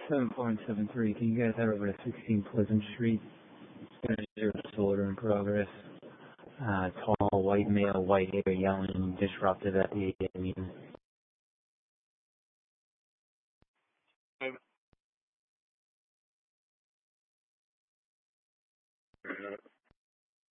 7473. Can you guys head over to 16 Pleasant Street? There's a disorder in progress. Tall white male, white hair, yelling and disruptive at the AA meeting.